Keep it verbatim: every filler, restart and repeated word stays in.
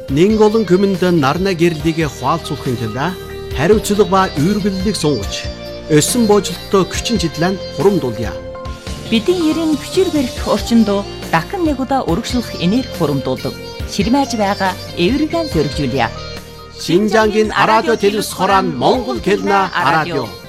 Нэн олон күмэнд нарна гэрлийг хуалцуулахын тулд хариуцлага ба үүргэллийг сунгаж өссөн боожлолтоо хүчин чиглэн хурамдуулъя. Бидний ерэн хүчээр барих орчинд дахин нэг удаа урагшлах энерги хурамдуулдаг. Ширмэж байгаа эвригэн зөргижүүлье. Шинжангийн радио телевиз хорон Монгол хэлнэ радио.